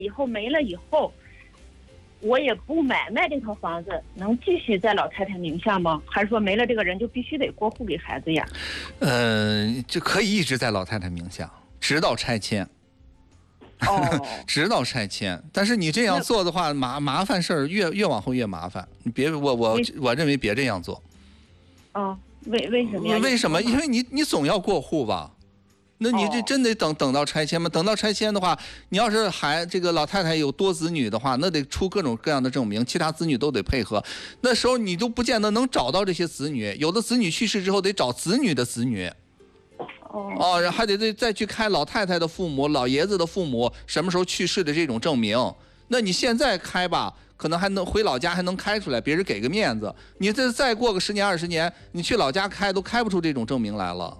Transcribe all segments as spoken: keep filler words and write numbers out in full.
以后没了以后，我也不买卖这套房子，能继续在老太太名下吗？还是说没了这个人就必须得过户给孩子呀？ 呃，就可以一直在老太太名下，直到拆迁。 哦， 直到拆迁。但是你这样做的话，麻麻烦事儿越越往后越麻烦。你别，我我我认为别这样做。 哦，为为什么呀？ 为什么？因为你你总要过户吧？那你这真得等等到拆迁吗？等到拆迁的话，你要是还这个老太太有多子女的话，那得出各种各样的证明，其他子女都得配合。那时候你都不见得能找到这些子女，有的子女去世之后得找子女的子女。哦，然后还得再再去开老太太的父母、老爷子的父母什么时候去世的这种证明。那你现在开吧，可能还能回老家还能开出来，别人给个面子。你这再过个十年二十年，你去老家开都开不出这种证明来了。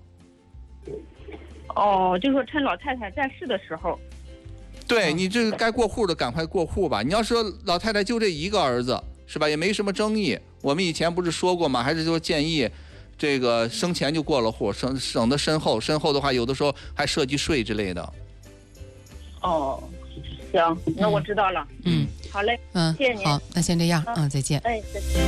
哦，就说趁老太太在世的时候。 对，你这个该过户的赶快过户吧。你要说老太太就这一个儿子，是吧？也没什么争议。我们以前不是说过吗？还是说建议。这个生前就过了户，省省得身后，身后的话有的时候还涉及税之类的。 哦，行，那我知道了。 嗯， 好嘞， 嗯， 谢谢您。 好，那先这样，嗯，再见。 哎，再见。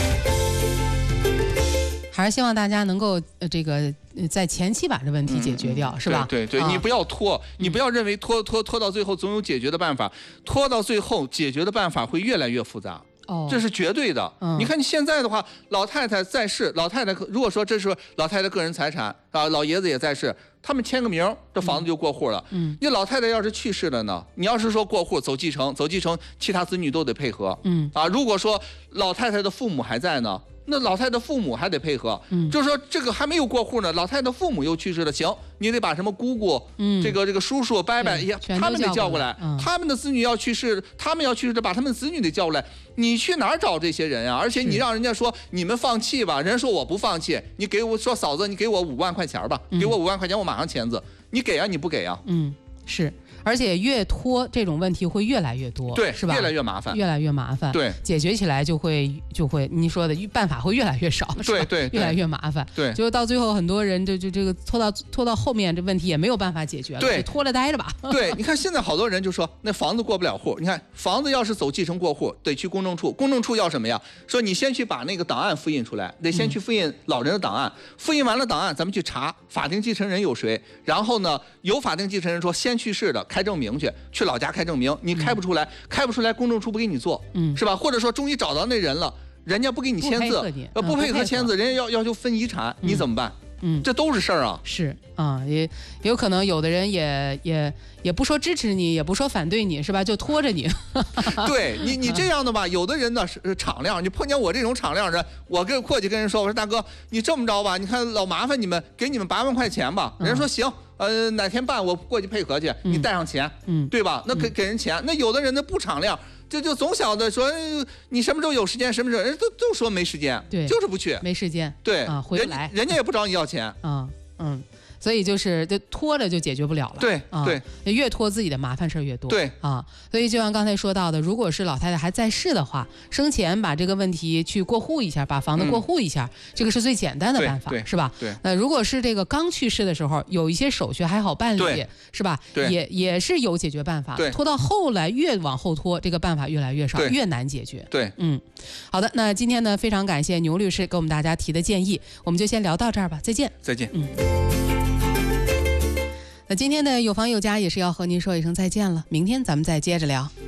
还是希望大家能够呃这个在前期把这问题解决掉， 嗯、 是吧？ 对对对、啊，你不要拖，你不要认为拖拖拖到最后总有解决的办法，拖到最后解决的办法会越来越复杂。 哦， 这是绝对的。嗯、你看你现在的话，老太太在世，老太太如果说这是老太太个人财产啊，老爷子也在世，他们签个名，这房子就过户了。嗯，你老太太要是去世了呢，你要是说过户走继承，走继承，其他子女都得配合。嗯，啊，如果说老太太的父母还在呢。那老太太父母还得配合，嗯，就是说这个还没有过户呢，老太太父母又去世了，行，你得把什么姑姑，嗯，这个这个叔叔、伯伯，呀，他们得叫过来，嗯，他们的子女要去世，他们要去世的，把他们的子女得叫过来，你去哪儿找这些人啊？而且你让人家说你们放弃吧，人家说我不放弃，你给我说嫂子，你给我五万块钱吧，嗯，给我五万块钱，我马上签字，你给啊，你不给啊？ 嗯，是。而且越拖这种问题会越来越多， 对， 是吧？ 越来越麻烦， 越来越麻烦， 对， 解决起来就会就会你说的办法会越来越少， 对对， 越来越麻烦， 对， 就到最后很多人就就这个拖到拖到后面，这问题也没有办法解决了， 对， 拖着待着吧。 对，你看现在好多人就说那房子过不了户，你看房子要是走继承过户，得去公证处，公证处要什么呀？说你先去把那个档案复印出来，得先去复印老人的档案，嗯、复印完了档案，咱们去查法定继承人有谁，然后呢，有法定继承人说先去世的开证明去。去老家开证明，你开不出来，嗯、开不出来，公证处不给你做，嗯，是吧？或者说终于找到那人了，人家不给你签字，呃，不配合签字，人家要要求分遗产，嗯、你怎么办？嗯，这都是事儿啊。 是啊，也有可能有的人也也也不说支持你，也不说反对你，是吧？就拖着你。 对你，你这样的吧，有的人呢是敞亮，你碰见我这种敞亮人，我跟过去跟人说，我说大哥，你这么着吧，你看老麻烦你们，给你们八万块钱吧。人家说行。呃，哪天办我过去配合去，你带上钱，嗯，对吧？那给给人钱，那有的人呢不敞亮，就就总想着说你什么时候有时间，什么时候人都都说没时间， 对， 就是不去， 没时间， 对啊，回不来， 人家也不找你要钱， 嗯嗯。所以就是就拖着就解决不了了， 对啊，对， 越拖自己的麻烦事儿越多， 对啊，所以就像刚才说到的，如果是老太太还在世的话，生前把这个问题去过户一下，把房子过户一下，嗯、这个是最简单的办法，是吧？ 对。 那如果是这个刚去世的时候，有一些手续还好办理，是吧？ 对， 也也是有解决办法， 对， 拖到后来越往后拖，这个办法越来越少，越难解决。 对， 嗯，好的，那今天呢，非常感谢牛律师给我们大家提的建议，我们就先聊到这儿吧，再见。 再见。 嗯。那今天的有房有家也是要和您说一声再见了，明天咱们再接着聊。